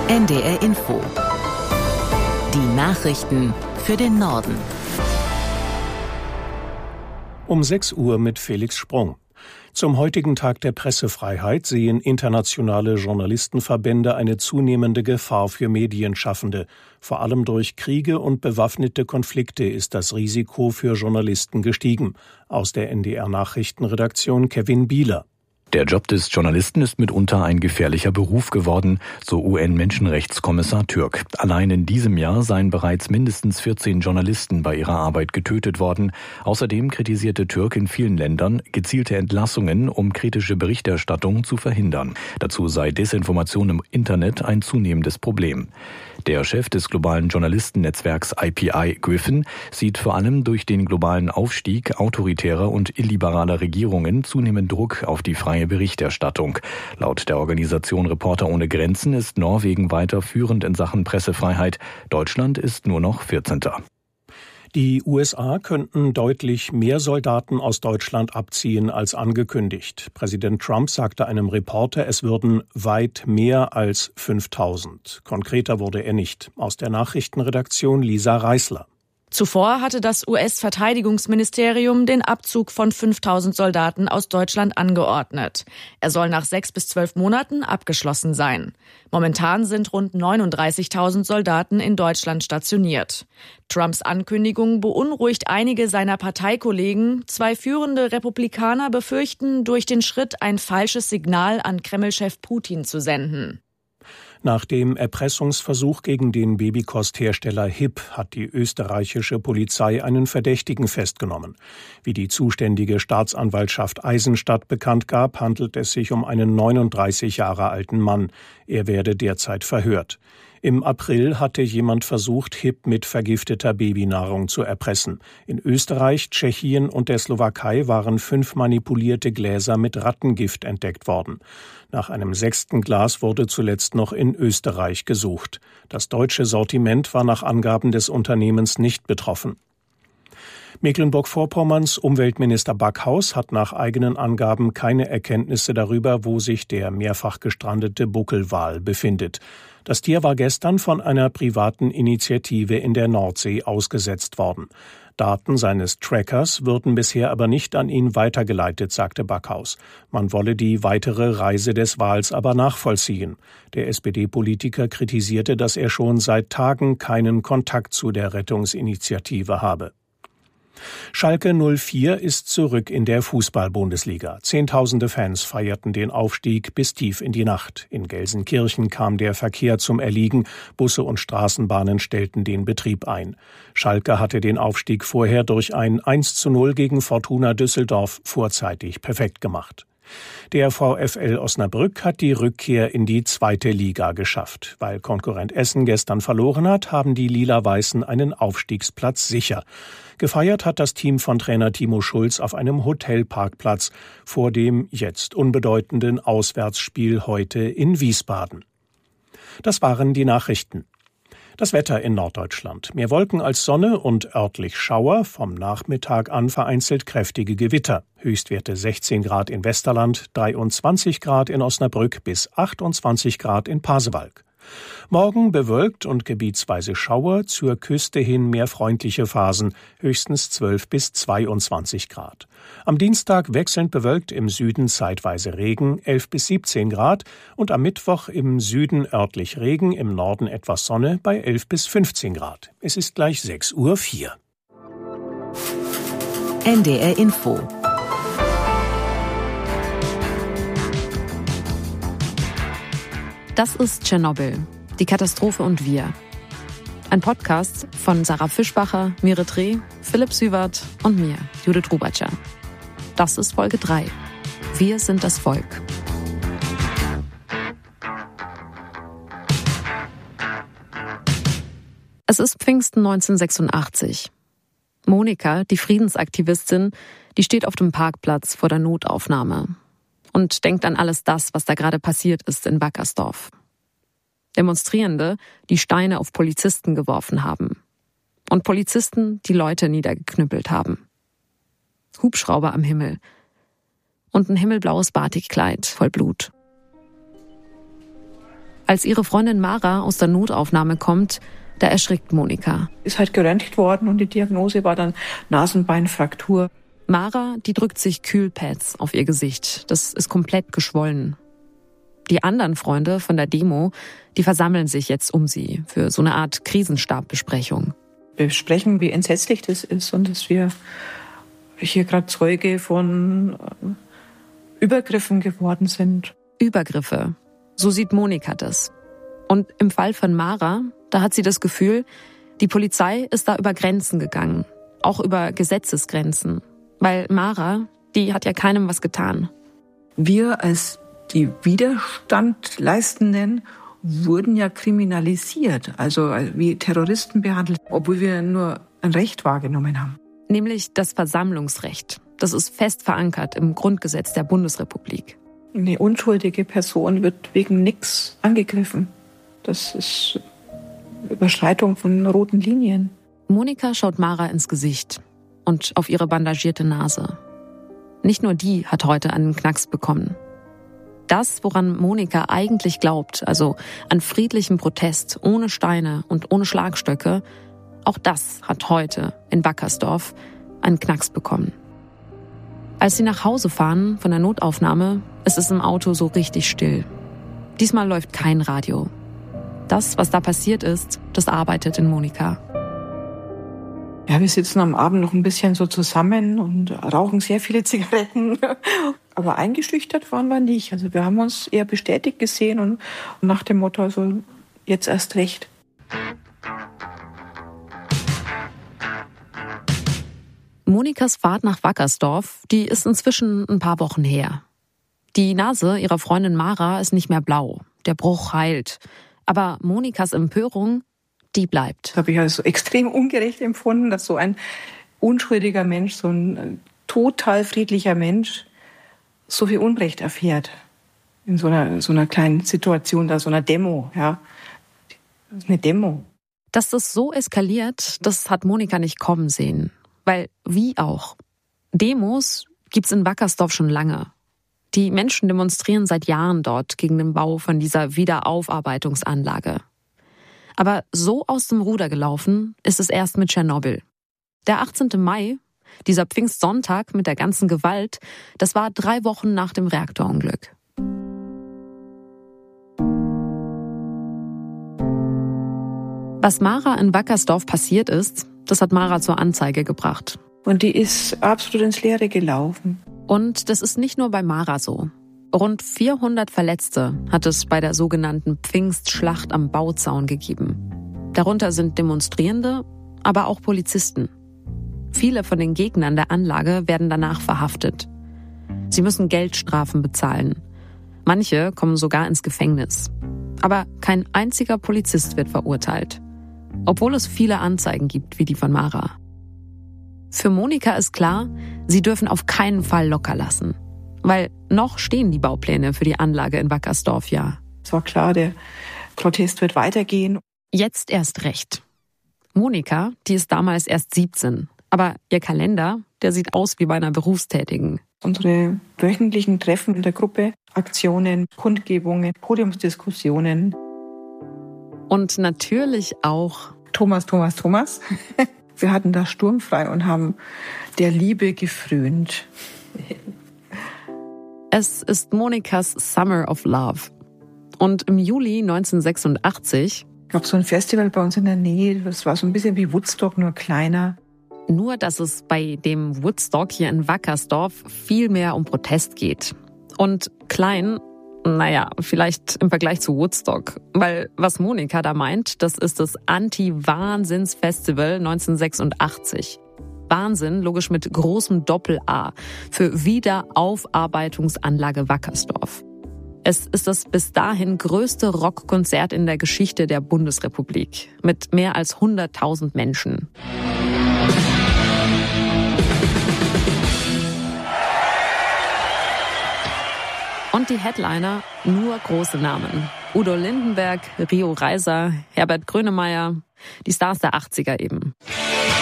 NDR Info. Die Nachrichten für den Norden. Um 6 Uhr mit Felix Sprung. Zum heutigen Tag der Pressefreiheit sehen internationale Journalistenverbände eine zunehmende Gefahr für Medienschaffende. Vor allem durch Kriege und bewaffnete Konflikte ist das Risiko für Journalisten gestiegen. Aus der NDR-Nachrichtenredaktion Kevin Bieler. Der Job des Journalisten ist mitunter ein gefährlicher Beruf geworden, so UN-Menschenrechtskommissar Türk. Allein in diesem Jahr seien bereits mindestens 14 Journalisten bei ihrer Arbeit getötet worden. Außerdem kritisierte Türk in vielen Ländern gezielte Entlassungen, um kritische Berichterstattung zu verhindern. Dazu sei Desinformation im Internet ein zunehmendes Problem. Der Chef des globalen Journalistennetzwerks IPI, Griffin, sieht vor allem durch den globalen Aufstieg autoritärer und illiberaler Regierungen zunehmend Druck auf die freie Berichterstattung. Laut der Organisation Reporter ohne Grenzen ist Norwegen weiter führend in Sachen Pressefreiheit. Deutschland ist nur noch 14. Die USA könnten deutlich mehr Soldaten aus Deutschland abziehen als angekündigt. Präsident Trump sagte einem Reporter, es würden weit mehr als 5.000. Konkreter wurde er nicht. Aus der Nachrichtenredaktion Lisa Reißler. Zuvor hatte das US-Verteidigungsministerium den Abzug von 5.000 Soldaten aus Deutschland angeordnet. Er soll nach 6 bis 12 Monaten abgeschlossen sein. Momentan sind rund 39.000 Soldaten in Deutschland stationiert. Trumps Ankündigung beunruhigt einige seiner Parteikollegen. 2 führende Republikaner befürchten, durch den Schritt ein falsches Signal an Kreml-Chef Putin zu senden. Nach dem Erpressungsversuch gegen den Babykosthersteller HIP hat die österreichische Polizei einen Verdächtigen festgenommen. Wie die zuständige Staatsanwaltschaft Eisenstadt bekannt gab, handelt es sich um einen 39 Jahre alten Mann. Er werde derzeit verhört. Im April hatte jemand versucht, HIP mit vergifteter Babynahrung zu erpressen. In Österreich, Tschechien und der Slowakei waren 5 manipulierte Gläser mit Rattengift entdeckt worden. Nach einem 6. Glas wurde zuletzt noch in Österreich gesucht. Das deutsche Sortiment war nach Angaben des Unternehmens nicht betroffen. Mecklenburg-Vorpommerns Umweltminister Backhaus hat nach eigenen Angaben keine Erkenntnisse darüber, wo sich der mehrfach gestrandete Buckelwal befindet. Das Tier war gestern von einer privaten Initiative in der Nordsee ausgesetzt worden. Daten seines Trackers würden bisher aber nicht an ihn weitergeleitet, sagte Backhaus. Man wolle die weitere Reise des Wals aber nachvollziehen. Der SPD-Politiker kritisierte, dass er schon seit Tagen keinen Kontakt zu der Rettungsinitiative habe. Schalke 04 ist zurück in der Fußball-Bundesliga. Zehntausende Fans feierten den Aufstieg bis tief in die Nacht. In Gelsenkirchen kam der Verkehr zum Erliegen. Busse und Straßenbahnen stellten den Betrieb ein. Schalke hatte den Aufstieg vorher durch ein 1:0 gegen Fortuna Düsseldorf vorzeitig perfekt gemacht. Der VfL Osnabrück hat die Rückkehr in die 2. Liga geschafft. Weil Konkurrent Essen gestern verloren hat, haben die Lila-Weißen einen Aufstiegsplatz sicher. Gefeiert hat das Team von Trainer Timo Schulz auf einem Hotelparkplatz vor dem jetzt unbedeutenden Auswärtsspiel heute in Wiesbaden. Das waren die Nachrichten. Das Wetter in Norddeutschland. Mehr Wolken als Sonne und örtlich Schauer. Vom Nachmittag an vereinzelt kräftige Gewitter. Höchstwerte 16 Grad in Westerland, 23 Grad in Osnabrück bis 28 Grad in Pasewalk. Morgen bewölkt und gebietsweise Schauer, zur Küste hin mehr freundliche Phasen, höchstens 12 bis 22 Grad. Am Dienstag wechselnd bewölkt, im Süden zeitweise Regen, 11 bis 17 Grad und am Mittwoch im Süden örtlich Regen, im Norden etwas Sonne bei 11 bis 15 Grad. Es ist gleich 6:04 Uhr. NDR Info. Das ist Tschernobyl, die Katastrophe und wir. Ein Podcast von Sarah Fischbacher, Mire Dreh, Philipp Süwart und mir, Judith Rubatscher. Das ist Folge 3. Wir sind das Volk. Es ist Pfingsten 1986. Monika, die Friedensaktivistin, die steht auf dem Parkplatz vor der Notaufnahme und denkt an alles das, was da gerade passiert ist in Wackersdorf. Demonstrierende, die Steine auf Polizisten geworfen haben. Und Polizisten, die Leute niedergeknüppelt haben. Hubschrauber am Himmel. Und ein himmelblaues Batikkleid voll Blut. Als ihre Freundin Mara aus der Notaufnahme kommt, da erschrickt Monika. Ist halt geröntgt worden und die Diagnose war dann Nasenbeinfraktur. Mara, die drückt sich Kühlpads auf ihr Gesicht. Das ist komplett geschwollen. Die anderen Freunde von der Demo, die versammeln sich jetzt um sie für so eine Art Krisenstabbesprechung. Wir besprechen, wie entsetzlich das ist und dass wir hier gerade Zeuge von Übergriffen geworden sind. Übergriffe. So sieht Monika das. Und im Fall von Mara, da hat sie das Gefühl, die Polizei ist da über Grenzen gegangen. Auch über Gesetzesgrenzen. Weil Mara, die hat ja keinem was getan. Wir als die Widerstandleistenden wurden ja kriminalisiert, also wie Terroristen behandelt, obwohl wir nur ein Recht wahrgenommen haben. Nämlich das Versammlungsrecht. Das ist fest verankert im Grundgesetz der Bundesrepublik. Eine unschuldige Person wird wegen nichts angegriffen. Das ist Überschreitung von roten Linien. Monika schaut Mara ins Gesicht und auf ihre bandagierte Nase. Nicht nur die hat heute einen Knacks bekommen. Das, woran Monika eigentlich glaubt, also an friedlichen Protest, ohne Steine und ohne Schlagstöcke, auch das hat heute in Wackersdorf einen Knacks bekommen. Als sie nach Hause fahren von der Notaufnahme, ist es im Auto so richtig still. Diesmal läuft kein Radio. Das, was da passiert ist, das arbeitet in Monika. Ja, wir sitzen am Abend noch ein bisschen so zusammen und rauchen sehr viele Zigaretten. Aber eingeschüchtert waren wir nicht. Also wir haben uns eher bestätigt gesehen und nach dem Motto, also jetzt erst recht. Monikas Fahrt nach Wackersdorf, die ist inzwischen ein paar Wochen her. Die Nase ihrer Freundin Mara ist nicht mehr blau. Der Bruch heilt. Aber Monikas Empörung, die bleibt. Das habe ich also extrem ungerecht empfunden, dass so ein unschuldiger Mensch, so ein total friedlicher Mensch so viel Unrecht erfährt. In so einer kleinen Situation, da so einer Demo, ja. Das ist eine Demo. Dass das so eskaliert, das hat Monika nicht kommen sehen. Weil, wie auch, Demos gibt's in Wackersdorf schon lange. Die Menschen demonstrieren seit Jahren dort gegen den Bau von dieser Wiederaufarbeitungsanlage. Aber so aus dem Ruder gelaufen ist es erst mit Tschernobyl. Der 18. Mai, dieser Pfingstsonntag mit der ganzen Gewalt, das war 3 Wochen nach dem Reaktorunglück. Was Mara in Wackersdorf passiert ist, das hat Mara zur Anzeige gebracht. Und die ist absolut ins Leere gelaufen. Und das ist nicht nur bei Mara so. Rund 400 Verletzte hat es bei der sogenannten Pfingstschlacht am Bauzaun gegeben. Darunter sind Demonstrierende, aber auch Polizisten. Viele von den Gegnern der Anlage werden danach verhaftet. Sie müssen Geldstrafen bezahlen. Manche kommen sogar ins Gefängnis. Aber kein einziger Polizist wird verurteilt. Obwohl es viele Anzeigen gibt, wie die von Mara. Für Monika ist klar, sie dürfen auf keinen Fall locker lassen. Weil noch stehen die Baupläne für die Anlage in Wackersdorf ja. Es war klar, der Protest wird weitergehen. Jetzt erst recht. Monika, die ist damals erst 17. Aber ihr Kalender, der sieht aus wie bei einer Berufstätigen. Unsere wöchentlichen Treffen in der Gruppe, Aktionen, Kundgebungen, Podiumsdiskussionen. Und natürlich auch Thomas. Wir hatten da sturmfrei und haben der Liebe gefrönt. Es ist Monikas Summer of Love. Und im Juli 1986 gab es so ein Festival bei uns in der Nähe. Das war so ein bisschen wie Woodstock, nur kleiner. Nur, dass es bei dem Woodstock hier in Wackersdorf viel mehr um Protest geht. Und klein, naja, vielleicht im Vergleich zu Woodstock. Weil was Monika da meint, das ist das Anti-Wahnsinns-Festival 1986. Wahnsinn, logisch mit großem Doppel-A, für Wiederaufarbeitungsanlage Wackersdorf. Es ist das bis dahin größte Rockkonzert in der Geschichte der Bundesrepublik. Mit mehr als 100.000 Menschen. Und die Headliner, nur große Namen. Udo Lindenberg, Rio Reiser, Herbert Grönemeyer, die Stars der 80er eben.